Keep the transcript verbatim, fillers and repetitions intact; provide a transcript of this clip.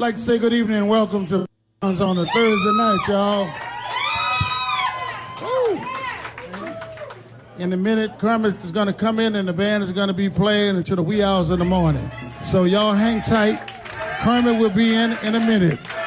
like to say good evening and welcome to on a Thursday night, y'all. Woo. In a minute, Kermit is going to come in and the band is going to be playing until the wee hours of the morning. So y'all hang tight. Kermit will be in in a minute.